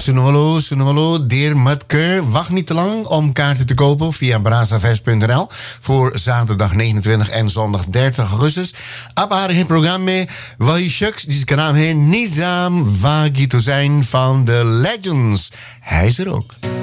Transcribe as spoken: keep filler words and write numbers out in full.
Sunwalo, Sunwalo, Deer Matke. Wacht niet te lang om kaarten te kopen via brazafest punt n l voor zaterdag negenentwintig en zondag dertig augustus. Abhar het programma Wahishuks, die naam heet Nizam Wagito zijn van de Legends. Hij is er ook.